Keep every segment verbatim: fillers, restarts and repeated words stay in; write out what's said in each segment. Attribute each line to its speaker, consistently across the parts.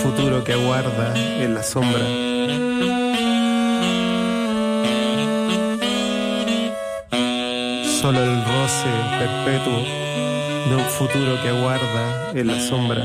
Speaker 1: futuro que aguarda en la sombra. Solo el roce perpetuo de un futuro que aguarda en la sombra.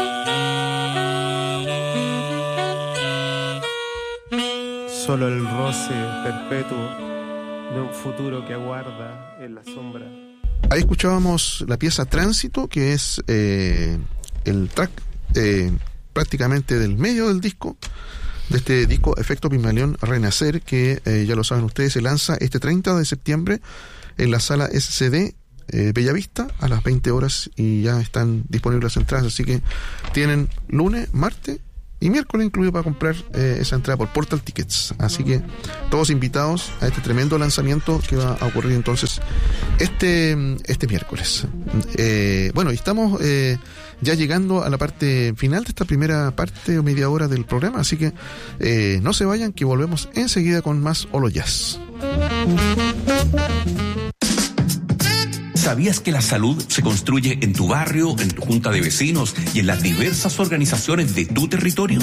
Speaker 1: Solo el roce perpetuo de un futuro que aguarda en la sombra.
Speaker 2: Ahí escuchábamos la pieza Tránsito, que es eh, el track eh, prácticamente del medio del disco, de este disco Efecto Pigmalión Renacer, que eh, ya lo saben ustedes, se lanza este treinta de septiembre en la sala S C D eh, Bellavista a las veinte horas, y ya están disponibles las entradas, así que tienen lunes, martes y miércoles incluido para comprar eh, esa entrada por Portal Tickets. Así que todos invitados a este tremendo lanzamiento que va a ocurrir entonces este este miércoles. Eh, bueno, y estamos eh, ya llegando a la parte final de esta primera parte o media hora del programa, así que eh, no se vayan, que volvemos enseguida con más Olo Jazz.
Speaker 3: ¿Sabías que la salud se construye en tu barrio, en tu junta de vecinos y en las diversas organizaciones de tu territorio?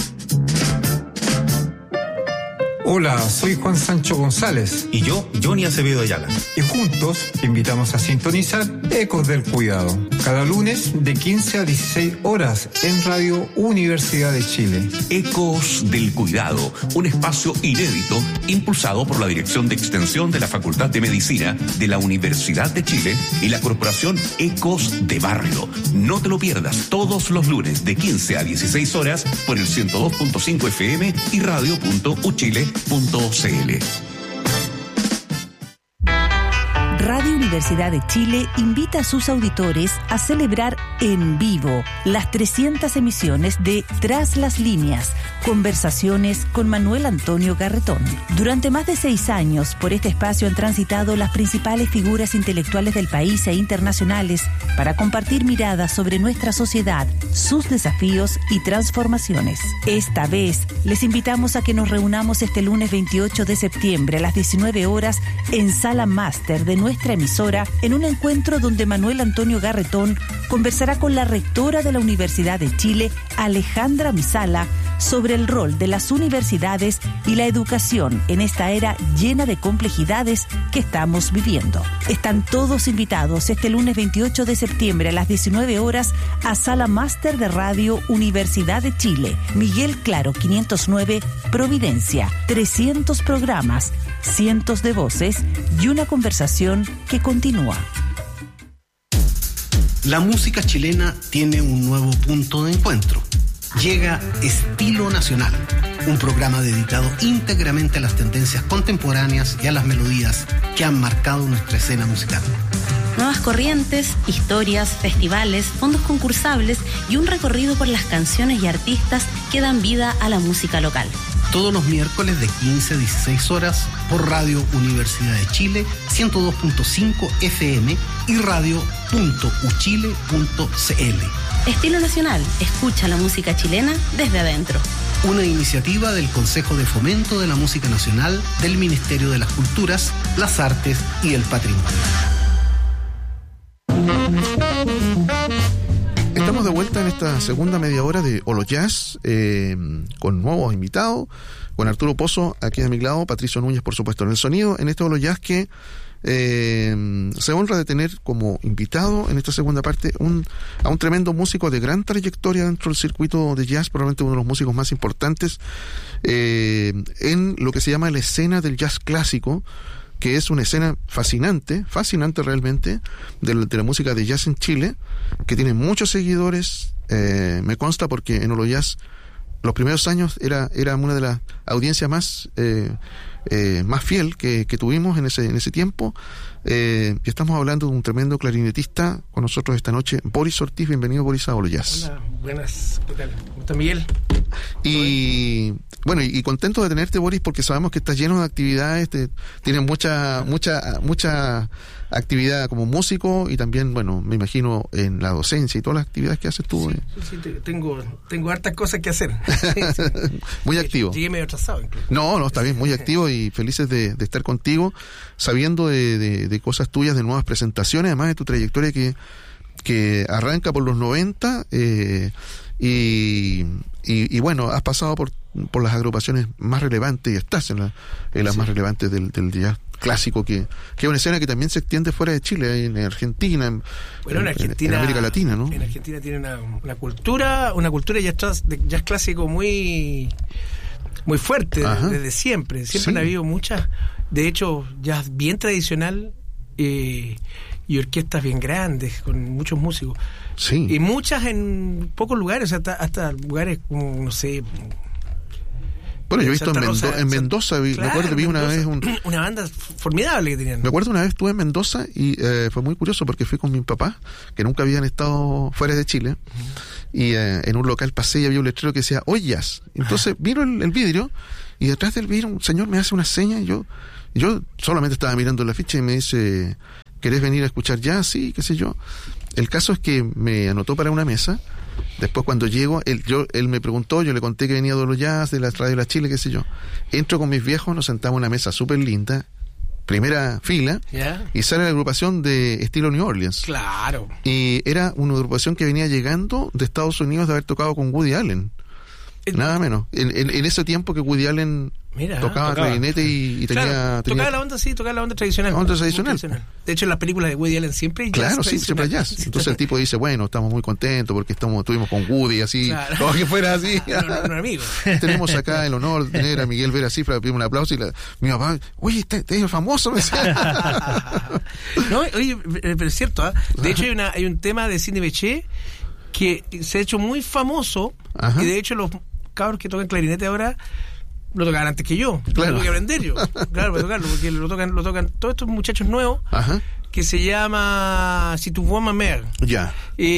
Speaker 4: Hola, soy Juan Sancho González.
Speaker 5: Y yo, Johnny Acevedo Ayala.
Speaker 4: Y juntos te invitamos a sintonizar Ecos del Cuidado, cada lunes de quince a dieciséis horas en Radio Universidad de Chile.
Speaker 3: Ecos del Cuidado, un espacio inédito impulsado por la Dirección de Extensión de la Facultad de Medicina de la Universidad de Chile y la Corporación Ecos de Barrio. No te lo pierdas todos los lunes de quince a dieciséis horas por el ciento dos punto cinco F M y radio punto u chile punto c l.
Speaker 6: Radio Universidad de Chile invita a sus auditores a celebrar en vivo las trescientas emisiones de Tras las Líneas, conversaciones con Manuel Antonio Garretón. Durante más de seis años, por este espacio han transitado las principales figuras intelectuales del país e internacionales para compartir miradas sobre nuestra sociedad, sus desafíos y transformaciones. Esta vez, les invitamos a que nos reunamos este lunes veintiocho de septiembre a las diecinueve horas en Sala Máster de nuestra emisora, en un encuentro donde Manuel Antonio Garretón conversará con la rectora de la Universidad de Chile, Alejandra Misala, sobre el rol de las universidades y la educación en esta era llena de complejidades que estamos viviendo. Están todos invitados este lunes veintiocho de septiembre a las diecinueve horas a Sala Máster de Radio Universidad de Chile, Miguel Claro quinientos nueve, Providencia. trescientos programas, cientos de voces y una conversación que continúa.
Speaker 7: La música chilena tiene un nuevo punto de encuentro. Llega Estilo Nacional, un programa dedicado íntegramente a las tendencias contemporáneas y a las melodías que han marcado nuestra escena musical.
Speaker 8: Nuevas corrientes, historias, festivales, fondos concursables y un recorrido por las canciones y artistas que dan vida a la música local.
Speaker 7: Todos los miércoles de quince a dieciséis horas por Radio Universidad de Chile, ciento dos punto cinco F M y radio punto u chile punto c l.
Speaker 8: Estilo Nacional, escucha la música chilena desde adentro.
Speaker 7: Una iniciativa del Consejo de Fomento de la Música Nacional del Ministerio de las Culturas, las Artes y el Patrimonio.
Speaker 2: Estamos de vuelta en esta segunda media hora de Olo Jazz, eh, con nuevos invitados, con Arturo Pozo aquí de mi lado, Patricio Núñez por supuesto en el sonido, en este Olo Jazz que eh, se honra de tener como invitado en esta segunda parte un, a un tremendo músico de gran trayectoria dentro del circuito de jazz, probablemente uno de los músicos más importantes eh, en lo que se llama la escena del jazz clásico, que es una escena fascinante, fascinante realmente, de la, de la música de jazz en Chile, que tiene muchos seguidores, eh, me consta porque en Olo Jazz los primeros años era, era una de las audiencias más eh, eh, más fiel que, que tuvimos en ese, en ese tiempo. Eh, y estamos hablando de un tremendo clarinetista con nosotros esta noche, Boris Ortiz. Bienvenido, Boris, a Olo Jazz.
Speaker 1: Hola, buenas, ¿qué tal? ¿Cómo está Miguel?
Speaker 2: Y bueno, y, y contento de tenerte, Boris, porque sabemos que estás lleno de actividades, te, tienes mucha, mucha, mucha actividad como músico y también, bueno, me imagino en la docencia y todas las actividades que haces tú.
Speaker 1: Sí, eh. sí, sí, tengo, tengo hartas cosas que hacer.
Speaker 2: Muy activo.
Speaker 1: Llegué medio atrasado incluso.
Speaker 2: No, no, está bien, muy activo y felices de, de estar contigo, sabiendo de, de, de cosas tuyas, de nuevas presentaciones, además de tu trayectoria que que arranca por los noventa eh, y, y, y bueno, has pasado por, por las agrupaciones más relevantes y estás en, la, en las sí. más relevantes del, del jazz clásico, que, que es una escena que también se extiende fuera de Chile, en Argentina, en,
Speaker 5: bueno, en, Argentina,
Speaker 2: en América Latina, ¿no?
Speaker 5: En Argentina tiene una, una cultura, una cultura de jazz, de jazz clásico muy muy fuerte Ajá. desde siempre. Siempre sí. han habido muchas, de hecho, jazz bien tradicional eh, y orquestas bien grandes, con muchos músicos.
Speaker 2: Sí.
Speaker 5: Y muchas en pocos lugares, hasta, hasta lugares como, no sé...
Speaker 2: Bueno, yo he visto en, Mendo- en Mendoza, vi,
Speaker 5: claro,
Speaker 2: me acuerdo que vi
Speaker 5: Mendoza,
Speaker 2: una vez un...
Speaker 5: una banda formidable que tenían.
Speaker 2: Me acuerdo una vez estuve en Mendoza y eh, fue muy curioso porque fui con mi papá, que nunca habían estado fuera de Chile, uh-huh. y eh, en un local pasé y había un letrero que decía Hoy Jazz. Entonces uh-huh. vino el, el vidrio y detrás del vidrio un señor me hace una seña y yo, y yo solamente estaba mirando la ficha y me dice, ¿querés venir a escuchar jazz? Sí, qué sé yo. El caso es que me anotó para una mesa. Después cuando llego, él, yo, él me preguntó, yo le conté que venía de los jazz, de la radio de la Chile, qué sé yo. Entro con mis viejos, nos sentamos en una mesa súper linda, primera fila,
Speaker 5: yeah.
Speaker 2: y sale la agrupación de estilo New Orleans.
Speaker 5: Claro.
Speaker 2: Y era una agrupación que venía llegando de Estados Unidos de haber tocado con Woody Allen. El, Nada menos. En, en, en ese tiempo que Woody Allen Mira, tocaba, tocaba clarinete y, y tenía,
Speaker 5: claro,
Speaker 2: tenía...
Speaker 5: Tocaba la onda, sí, tocaba la onda tradicional.
Speaker 2: La onda tradicional.
Speaker 5: tradicional. De hecho, en las películas de Woody Allen siempre hay jazz.
Speaker 2: Claro, sí, siempre hay jazz. Entonces el tipo dice, bueno, estamos muy contentos porque estamos, estuvimos con Woody, así, claro. Como que fuera así.
Speaker 5: No, no, no, amigo.
Speaker 2: Tenemos acá el honor de tener a Miguel Vera Cifra, le pedimos un aplauso y la, mi papá, oye, este, este es el famoso. Me decía.
Speaker 5: No, oye, pero es cierto, ¿eh? De hecho hay, una, hay un tema de Sidney Bechet que se ha hecho muy famoso. Ajá. Y de hecho los cabros que tocan clarinete ahora lo tocaban antes que yo.
Speaker 2: Claro.
Speaker 5: Lo tuve que aprender yo. Claro, para tocarlo, porque lo tocan, lo tocan todos estos muchachos nuevos.
Speaker 2: Ajá.
Speaker 5: Que se llama Si tu vois ma mère.
Speaker 2: Ya.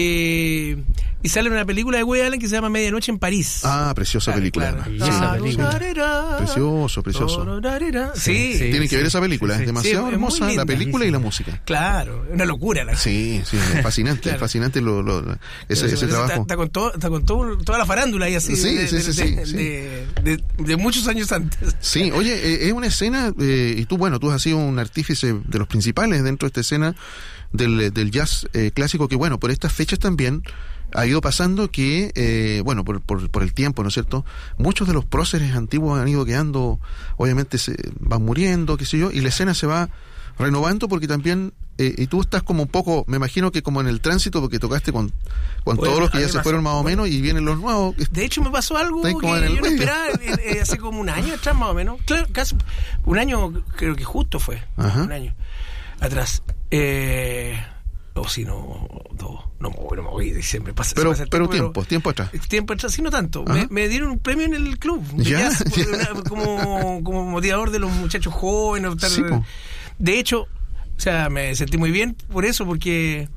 Speaker 5: Eh, y sale una película de Woody Allen que se llama Medianoche en París.
Speaker 2: Ah, preciosa claro, película.
Speaker 5: Claro.
Speaker 2: Sí.
Speaker 5: Ah,
Speaker 2: película. Precioso, precioso.
Speaker 5: Sí, sí.
Speaker 2: Tienen que
Speaker 5: sí,
Speaker 2: ver esa película, sí, es demasiado sí, hermosa, la película y la música.
Speaker 5: Claro, una locura. La
Speaker 2: sí, sí, es fascinante, claro. Es fascinante lo, lo, lo, ese, ese trabajo.
Speaker 5: Está, está con, todo, está con todo, toda la farándula y así.
Speaker 2: Sí,
Speaker 5: de,
Speaker 2: sí,
Speaker 5: de,
Speaker 2: sí,
Speaker 5: de,
Speaker 2: sí,
Speaker 5: de,
Speaker 2: sí.
Speaker 5: De, de, de muchos años antes.
Speaker 2: Sí, oye, eh, es una escena, eh, y tú, bueno, tú has sido un artífice de los principales dentro de esta escena del, del jazz eh, clásico, que bueno, por estas fechas también ha ido pasando que, eh, bueno, por, por, por el tiempo, ¿no es cierto? Muchos de los próceres antiguos han ido quedando, obviamente se van muriendo, qué sé yo, y la escena se va renovando porque también, eh, y tú estás como un poco, me imagino que como en el tránsito, porque tocaste con, con bueno, todos los que ya se fueron más o menos, bueno, y vienen los nuevos.
Speaker 5: De hecho me pasó algo que yo no esperaba, eh, hace como un año atrás más o menos, claro, casi un año, creo que justo fue, Ajá. un año atrás. Eh... o si no, dos, no, no me voy, siempre pasa.
Speaker 2: Pero,
Speaker 5: pasa
Speaker 2: pero
Speaker 5: tiempo,
Speaker 2: tiempo, pero, tiempo atrás.
Speaker 5: Tiempo atrás, sí, no tanto. Me, me dieron un premio en el club.
Speaker 2: ¿Ya?
Speaker 5: Jazz,
Speaker 2: ¿Ya?
Speaker 5: Una, como, como motivador de los muchachos jóvenes. Tal,
Speaker 2: sí,
Speaker 5: de hecho, o sea, me sentí muy bien por eso, porque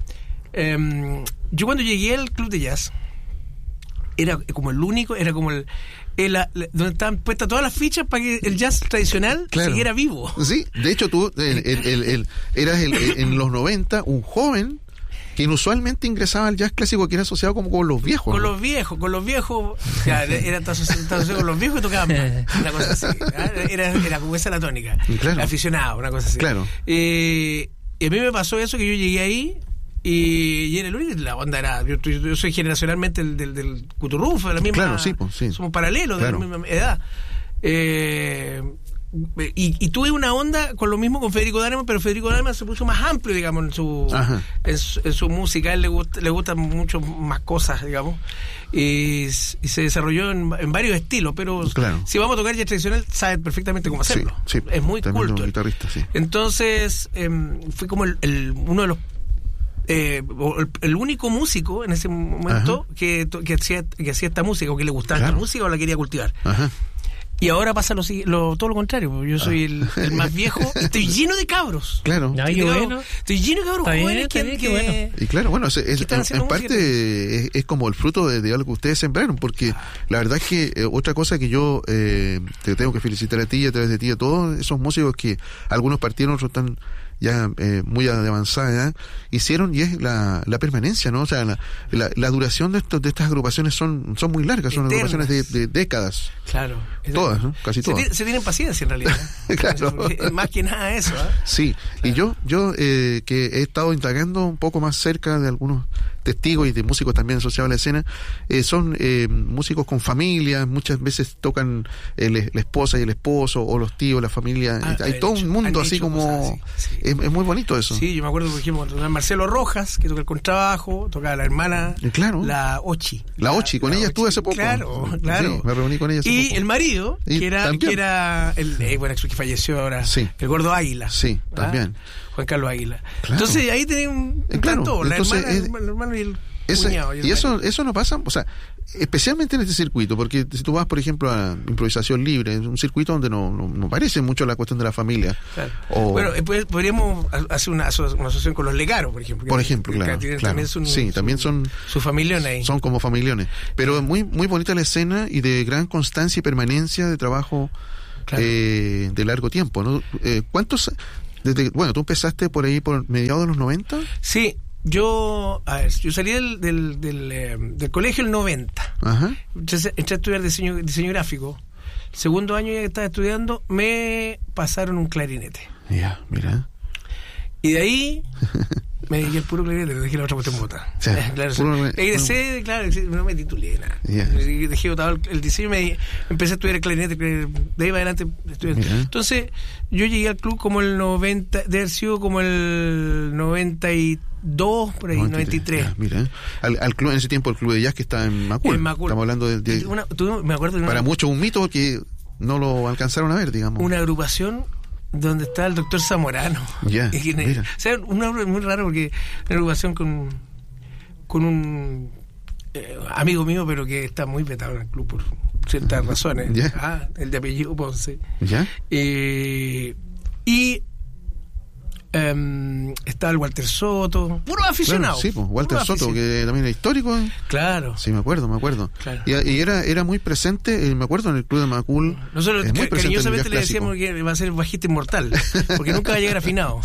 Speaker 5: eh, yo cuando llegué al club de jazz, era como el único, era como el... El, la, donde estaban puestas todas las fichas para que el jazz tradicional claro. siguiera vivo.
Speaker 2: Sí, de hecho tú el, el, el, el, eras el, en los noventa un joven que inusualmente ingresaba al jazz clásico, que era asociado como con los viejos.
Speaker 5: Con
Speaker 2: ¿no?
Speaker 5: los viejos, con los viejos, ya, era asociado con los viejos y tocaban una cosa así. Era, era como esa la tónica. Claro. Aficionado, una cosa así.
Speaker 2: Claro.
Speaker 5: Eh, y a mí me pasó eso, que yo llegué ahí y, y era el único, la onda era, yo, yo soy generacionalmente el, del, del Cuturrufo, de la misma,
Speaker 2: claro, sí, pues, sí.
Speaker 5: somos paralelos, claro. de la misma edad. Eh, y, y tuve una onda con lo mismo con Federico Daneman, pero Federico Daneman se puso más amplio, digamos, en su, en su, en su música. A él le gusta, le gustan mucho más cosas, digamos, y, y se desarrolló en, en varios estilos, pero
Speaker 2: claro.
Speaker 5: si vamos a tocar jazz tradicional, sabe perfectamente cómo hacerlo.
Speaker 2: Sí, sí.
Speaker 5: Es muy culto.
Speaker 2: Guitarrista, sí.
Speaker 5: Entonces, eh, fui como el, el, uno de los Eh, el, el único músico en ese momento que, que, hacía, que hacía esta música, o que le gustaba claro. esta música, o la quería cultivar.
Speaker 2: Ajá.
Speaker 5: Y ahora pasa lo, lo, todo lo contrario. Yo soy el, el más viejo. Estoy lleno de cabros.
Speaker 2: Claro.
Speaker 5: Ay,
Speaker 2: estoy,
Speaker 5: bueno. estoy lleno de cabros
Speaker 6: está
Speaker 5: jóvenes
Speaker 6: bien,
Speaker 5: que,
Speaker 6: bien,
Speaker 5: que,
Speaker 6: bueno.
Speaker 2: Y claro, bueno, es, es, en, en parte es, es como el fruto de, de algo que ustedes sembraron, porque la verdad es que eh, otra cosa que yo eh, te tengo que felicitar a ti y a través de ti a todos esos músicos que algunos partieron, otros están ya eh, muy de avanzada edad, hicieron, y es la, la permanencia, ¿no? O sea, la, la, la duración de, estos, de estas agrupaciones son, son muy largas, son
Speaker 5: Eternas.
Speaker 2: agrupaciones de, de décadas.
Speaker 5: Claro.
Speaker 2: Todas, ¿no? Casi
Speaker 5: se
Speaker 2: todas.
Speaker 5: Tiene, se tienen paciencia en realidad.
Speaker 2: Claro.
Speaker 5: Más que nada eso. ¿eh?
Speaker 2: Sí, claro. Y yo, yo eh, que he estado indagando un poco más cerca de algunos testigos y de músicos también asociados a la escena, eh, son eh, músicos con familia, muchas veces tocan el, la esposa y el esposo, o los tíos, la familia, ah, hay todo hecho, un mundo así como... Así, sí. es, es muy bonito eso.
Speaker 5: Sí, yo me acuerdo, por ejemplo, cuando Marcelo Rojas, que toca el contrabajo, tocaba la hermana,
Speaker 2: claro.
Speaker 5: la Ochi.
Speaker 2: La Ochi, con
Speaker 5: la
Speaker 2: ella
Speaker 5: Ochi.
Speaker 2: estuve hace poco.
Speaker 5: Claro, claro.
Speaker 2: Sí, me reuní con ella hace
Speaker 5: y
Speaker 2: poco.
Speaker 5: el marido, y que era, que era el eh, bueno, que falleció ahora,
Speaker 2: sí.
Speaker 5: el gordo Águila.
Speaker 2: Sí, ¿ah? También.
Speaker 5: Juan Carlos Águila.
Speaker 2: Claro.
Speaker 5: Entonces ahí tenía un
Speaker 2: eh, claro.
Speaker 5: tanto, la
Speaker 2: Entonces,
Speaker 5: hermana,
Speaker 2: es,
Speaker 5: el hermano y el
Speaker 2: ese,
Speaker 5: cuñado. Y,
Speaker 2: y eso, eso no pasa, o sea, especialmente en este circuito, porque si tú vas, por ejemplo, a improvisación libre, es un circuito donde no, no, no parece mucho la cuestión de la familia.
Speaker 5: Claro.
Speaker 2: O,
Speaker 5: bueno, pues, podríamos hacer una, una asociación con los Lecaros, por ejemplo.
Speaker 2: Por ejemplo, claro.
Speaker 5: Tienen,
Speaker 2: claro.
Speaker 5: También son,
Speaker 2: sí,
Speaker 5: su,
Speaker 2: también son...
Speaker 5: Su familiones ahí.
Speaker 2: Son como familiones. Pero es muy, muy bonita la escena y de gran constancia y permanencia de trabajo, claro. eh, de largo tiempo, ¿no? Eh, ¿Cuántos... Desde, bueno, tú empezaste por ahí por mediados de los noventa.
Speaker 5: Sí, yo a ver, yo salí del del, del, eh, del colegio el noventa.
Speaker 2: Ajá.
Speaker 5: Entonces entré a estudiar diseño diseño gráfico. Segundo año ya que estaba estudiando, me pasaron un clarinete.
Speaker 2: Ya, yeah, mira.
Speaker 5: Y de ahí me dediqué al puro clarinete, dejé la otra cuestión bota.
Speaker 2: Sí,
Speaker 5: claro,
Speaker 2: puro,
Speaker 5: egresé, puro... claro, no me titulé nada.
Speaker 2: Yeah.
Speaker 5: Dejé botado el, el diseño y me empecé a estudiar el clarinete, de ahí para adelante estudié. Entonces, yo llegué al club como el noventa, debe haber sido como el noventa y dos, por ahí, noventa y tres.
Speaker 2: Ya, mira, al, al club en ese tiempo, el club de jazz que está en Macul.
Speaker 5: En Macul.
Speaker 2: Estamos hablando de... de
Speaker 5: una, tú, me acuerdo de una,
Speaker 2: para muchos un mito que no lo alcanzaron a ver, digamos.
Speaker 5: Una agrupación donde está el doctor Zamorano.
Speaker 2: Ya,
Speaker 5: yeah, o sea, una muy raro porque una agrupación con con un eh, amigo mío, pero que está muy vetado en el club por ciertas razones.
Speaker 2: Yeah.
Speaker 5: Ah, el de apellido Ponce.
Speaker 2: Ya.
Speaker 5: Eh, y Um, estaba el Walter Soto, puro aficionado.
Speaker 2: Claro, sí, pues, Walter
Speaker 5: puro
Speaker 2: Soto,
Speaker 5: aficionado.
Speaker 2: que también es histórico. ¿eh?
Speaker 5: Claro.
Speaker 2: Sí, me acuerdo, me acuerdo.
Speaker 5: Claro.
Speaker 2: Y, y era era muy presente, eh, me acuerdo, en el club de Macul.
Speaker 5: Nosotros
Speaker 2: es muy
Speaker 5: ca- cariñosamente le
Speaker 2: clásico.
Speaker 5: decíamos que va a ser bajista inmortal, porque nunca va a llegar afinado.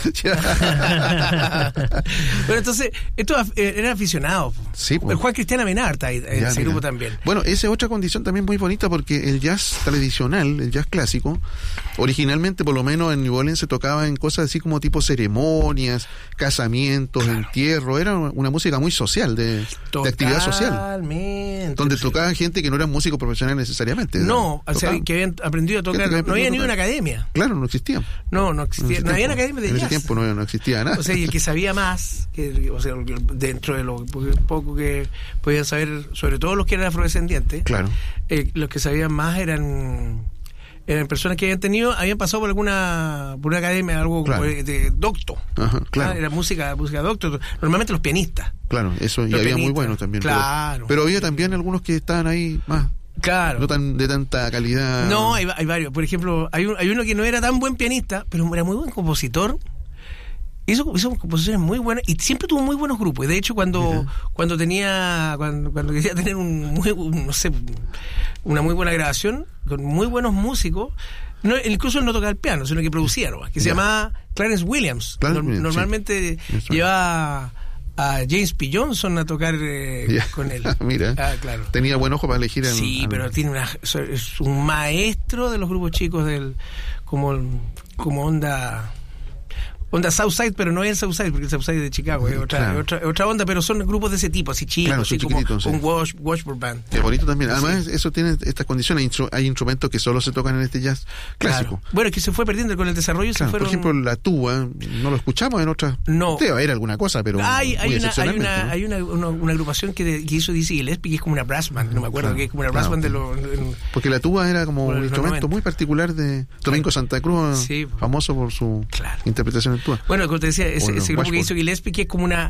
Speaker 5: Bueno, entonces, esto era aficionado.
Speaker 2: Sí, pues.
Speaker 5: El Juan Cristian Amenarta, en
Speaker 2: Ya,
Speaker 5: ese
Speaker 2: mira.
Speaker 5: grupo también.
Speaker 2: Bueno, esa es otra condición también muy bonita, porque el jazz tradicional, el jazz clásico, originalmente, por lo menos en New Orleans, se tocaba en cosas así como tipo ceremonias, casamientos, claro. entierro. Era una música muy social, de, de actividad social.
Speaker 5: Totalmente.
Speaker 2: Donde tocaba gente que no eran músicos profesionales necesariamente.
Speaker 5: No, o sea, que habían aprendido a tocar. No había ni una academia.
Speaker 2: Claro, no existía.
Speaker 5: No, no existía. No, no había una academia de
Speaker 2: en
Speaker 5: jazz.
Speaker 2: En ese tiempo no, no existía nada.
Speaker 5: O sea, y el que sabía más, que, o sea, dentro de lo poco que podían saber, sobre todo los que eran afrodescendientes,
Speaker 2: claro.
Speaker 5: eh, los que sabían más eran eran personas que habían tenido, habían pasado por alguna por una academia, algo
Speaker 2: claro.
Speaker 5: de, de docto.
Speaker 2: Ajá, claro.
Speaker 5: Ah, era música, música docto. Normalmente los pianistas.
Speaker 2: Claro, eso, y
Speaker 5: los
Speaker 2: había
Speaker 5: pianistas.
Speaker 2: Muy buenos también.
Speaker 5: Claro.
Speaker 2: Pero, pero había también algunos que estaban ahí más.
Speaker 5: Claro.
Speaker 2: No tan de tanta calidad.
Speaker 5: No, hay, hay varios. Por ejemplo, hay, un, hay uno que no era tan buen pianista, pero era muy buen compositor. Hizo, hizo composiciones muy buenas y siempre tuvo muy buenos grupos. Y de hecho, cuando uh-huh. cuando tenía cuando, cuando quería tener un, muy, un no sé una muy buena grabación con muy buenos músicos, no, incluso él no tocaba el piano, sino que producía, ¿no? Que se yeah. llamaba Clarence Williams.
Speaker 2: Clarence
Speaker 5: no,
Speaker 2: Williams
Speaker 5: normalmente sí. llevaba a James P. Johnson a tocar eh, yeah. con él.
Speaker 2: Mira,
Speaker 5: ah, claro.
Speaker 2: Tenía buen ojo para elegir. El,
Speaker 5: sí,
Speaker 2: al...
Speaker 5: pero tiene una es un maestro de los grupos chicos del como como onda onda Southside, pero no es el Southside, porque el Southside es de Chicago, es otra,
Speaker 2: claro.
Speaker 5: otra, otra onda, pero son grupos de ese tipo, así chicos,
Speaker 2: claro,
Speaker 5: así como sí. un Wash, Washboard Band.
Speaker 2: Es bonito también. Además,
Speaker 5: sí.
Speaker 2: eso tiene estas condiciones. Hay instrumentos que solo se tocan en este jazz clásico.
Speaker 5: Claro. Bueno, es que se fue perdiendo con el desarrollo.
Speaker 2: Claro,
Speaker 5: se fueron...
Speaker 2: Por ejemplo, la tuba, no lo escuchamos en otras.
Speaker 5: No.
Speaker 2: Debe haber alguna cosa, pero.
Speaker 5: Hay, hay,
Speaker 2: muy
Speaker 5: una, hay, una,
Speaker 2: ¿no?
Speaker 5: hay una, una, una agrupación que, de, que hizo Dizzy Gillespie, que es como una brass band, no me acuerdo,
Speaker 2: claro,
Speaker 5: que es como una
Speaker 2: claro,
Speaker 5: brass band de los. En...
Speaker 2: Porque la tuba era como un instrumento muy particular de Domingo Santa Cruz, sí, famoso por su claro. interpretación en tuba.
Speaker 5: Bueno, como te decía, ese, ese grupo que hizo Gillespie, que es como una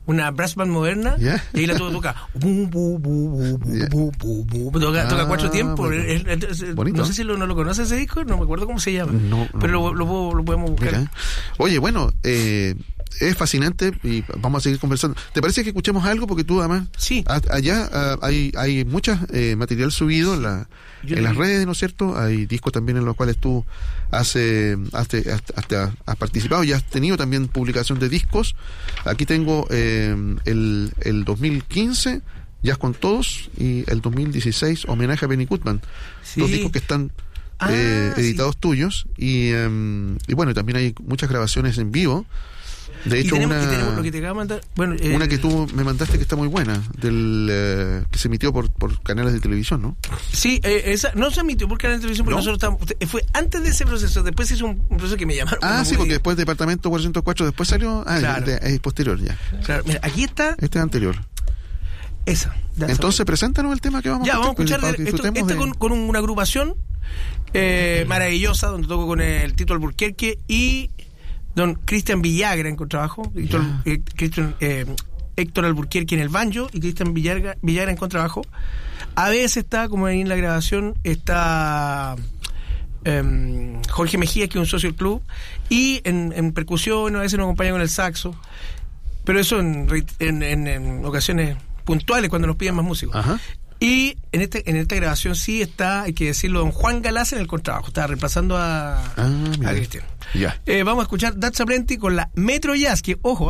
Speaker 5: una brass band moderna,
Speaker 2: yeah.
Speaker 5: y ahí la tuvo toca. Bu, bu, bu, bu, yeah. bu, bu, bu, bu, toca, ah, toca cuatro tiempos. Es, es, es, no sé si lo, no lo conoce ese disco, no me acuerdo cómo se llama. No, no, pero lo, lo, lo podemos buscar.
Speaker 2: Mira. Oye, bueno, eh, es fascinante y vamos a seguir conversando. ¿Te parece que escuchemos algo? Porque tú además,
Speaker 5: sí.
Speaker 2: a, allá a, hay hay mucho eh, material subido en, la, en las redes, ¿no es cierto? Hay discos también en los cuales tú has, eh, has, has, has, has participado y has tenido también publicación de discos. Aquí tengo eh, el, el dos mil quince, Jazz con Todos, y el dos mil dieciséis, Homenaje a Benny Goodman. Sí. Dos discos que están ah, eh, editados sí. tuyos. Y, um, y bueno, también hay muchas grabaciones en vivo. De hecho,
Speaker 5: tenemos,
Speaker 2: una,
Speaker 5: tenemos lo que te acabo de mandar, bueno, eh,
Speaker 2: una que tú me mandaste que está muy buena, del eh, que se emitió por, por canales de televisión, ¿no?
Speaker 5: Sí, eh, esa no se emitió por canales de televisión porque ¿no? nosotros estábamos, fue antes de ese proceso, después hizo un, un proceso que me llamaron.
Speaker 2: Ah, sí, muy, porque después Departamento cuatrocientos cuatro, después salió, ah,
Speaker 5: claro.
Speaker 2: es, es posterior ya.
Speaker 5: Claro, mira, aquí está.
Speaker 2: Este es anterior.
Speaker 5: Esa.
Speaker 2: Entonces, preséntanos el tema que vamos
Speaker 5: ya,
Speaker 2: a
Speaker 5: escuchar. Ya, vamos a escuchar esto, esto de... con, con una agrupación eh, maravillosa, donde toco con el Tito Alburquerque y don Cristian Villagra en contrabajo, Héctor, eh, Cristian, eh, Héctor Alburquerque en el banjo y Cristian Villagra, Villagra en contrabajo. A veces está, como ahí en la grabación, está eh, Jorge Mejía, que es un socio del club, y en, en percusión a veces nos acompaña con el saxo, pero eso en, en, en, en ocasiones puntuales cuando nos piden más músicos.
Speaker 2: Ajá.
Speaker 5: Y en este en esta grabación sí está, hay que decirlo, don Juan Galás en el contrabajo. Está reemplazando a,
Speaker 2: ah,
Speaker 5: a Cristian.
Speaker 2: Ya.
Speaker 5: Eh, vamos a escuchar That's a Plenty con la Metro Jazz, que, ojo,